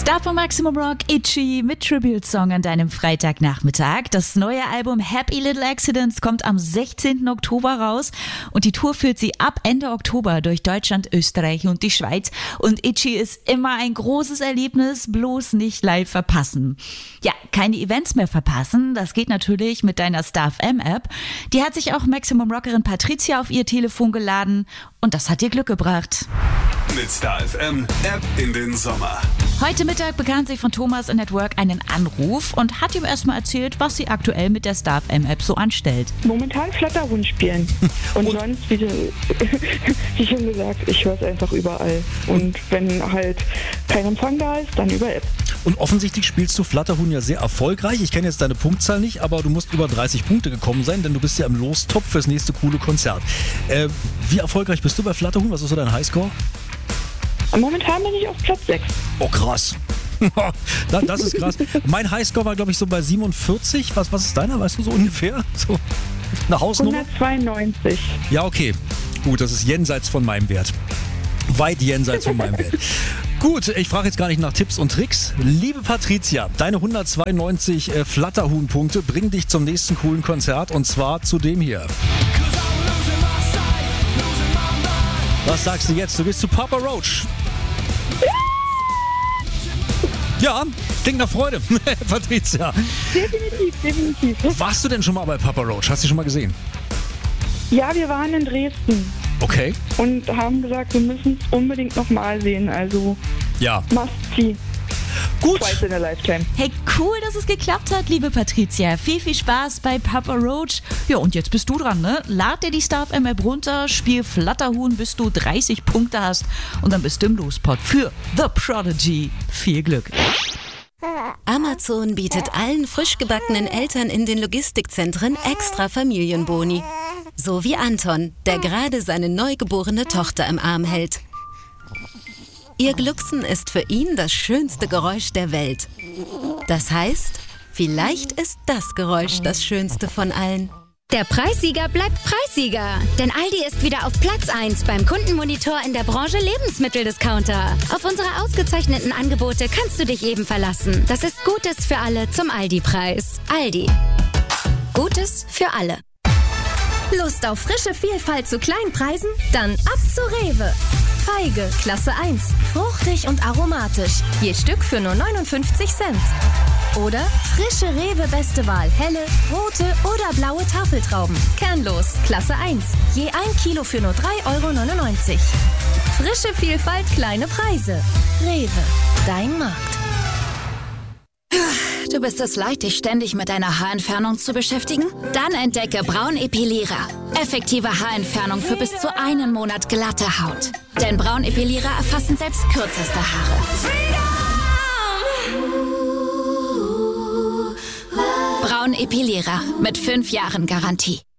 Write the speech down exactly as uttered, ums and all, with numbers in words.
Star von Maximum Rock, Itchy mit Tribute-Song an deinem Freitagnachmittag. Das neue Album Happy Little Accidents kommt am sechzehnten Oktober raus und die Tour führt sie ab Ende Oktober durch Deutschland, Österreich und die Schweiz. Und Itchy ist immer ein großes Erlebnis, bloß nicht live verpassen. Ja, keine Events mehr verpassen, das geht natürlich mit deiner Star F M-App. Die hat sich auch Maximum-Rockerin Patricia auf ihr Telefon geladen und das hat ihr Glück gebracht. Mit Star F M App in den Sommer. Heute Mittag bekam sie von Thomas in Network einen Anruf und hat ihm erstmal erzählt, was sie aktuell mit der Star F M-App so anstellt. Momentan Flatterhund spielen. Und, und sonst, wie, wie schon gesagt, ich höre es einfach überall. Und wenn halt kein Empfang da ist, dann über App. Und offensichtlich spielst du Flatterhuhn ja sehr erfolgreich. Ich kenne jetzt deine Punktzahl nicht, aber du musst über dreißig Punkte gekommen sein, denn du bist ja im Lostopf fürs nächste coole Konzert. Äh, wie erfolgreich bist du bei Flatterhuhn? Was ist so dein Highscore? Momentan bin ich auf Platz sechs. Oh, krass. Das ist krass. Mein Highscore war, glaube ich, so bei siebenundvierzig. Was, was ist deiner? Weißt du so ungefähr? So eine Hausnummer? hundertzweiundneunzig. Ja, okay. Gut, das ist jenseits von meinem Wert. Weit jenseits von meinem Wert. Gut, ich frage jetzt gar nicht nach Tipps und Tricks. Liebe Patricia, deine hundertzweiundneunzig äh, Flatterhuhn-Punkte bringen dich zum nächsten coolen Konzert und zwar zu dem hier. Was sagst du jetzt? Du gehst zu Papa Roach. Ja, klingt nach Freude, Patricia. Definitiv, definitiv. Warst du denn schon mal bei Papa Roach? Hast du schon mal gesehen? Ja, wir waren in Dresden. Okay. Und haben gesagt, wir müssen es unbedingt nochmal sehen. Also, ja. Must see. Gut. Twice in a lifetime. Hey, cool, dass es geklappt hat, liebe Patricia. Viel, viel Spaß bei Papa Roach. Ja, und jetzt bist du dran, ne? Lad dir die Star F M-App runter, spiel Flatterhuhn, bis du dreißig Punkte hast und dann bist du im Lospot für The Prodigy. Viel Glück. Amazon bietet allen frisch gebackenen Eltern in den Logistikzentren extra Familienboni. So wie Anton, der gerade seine neugeborene Tochter im Arm hält. Ihr Glucksen ist für ihn das schönste Geräusch der Welt. Das heißt, vielleicht ist das Geräusch das schönste von allen. Der Preissieger bleibt Preissieger. Denn Aldi ist wieder auf Platz eins beim Kundenmonitor in der Branche Lebensmitteldiscounter. Auf unsere ausgezeichneten Angebote kannst du dich eben verlassen. Das ist Gutes für alle zum Aldi-Preis. Aldi. Gutes für alle. Lust auf frische Vielfalt zu kleinen Preisen? Dann ab zu Rewe. Feige, Klasse eins. Fruchtig und aromatisch. Je Stück für nur neunundfünfzig Cent. Oder frische Rewe Beste Wahl. Helle, rote oder blaue Tafeltrauben. Kernlos, Klasse eins. Je ein Kilo für nur drei Euro neunundneunzig. Frische Vielfalt, kleine Preise. Rewe, dein Markt. Du bist es leid, dich ständig mit deiner Haarentfernung zu beschäftigen? Dann entdecke Braun Epilierer. Effektive Haarentfernung für bis zu einen Monat glatte Haut. Denn Braun Epilierer erfassen selbst kürzeste Haare. Braun Epilierer mit fünf Jahren Garantie.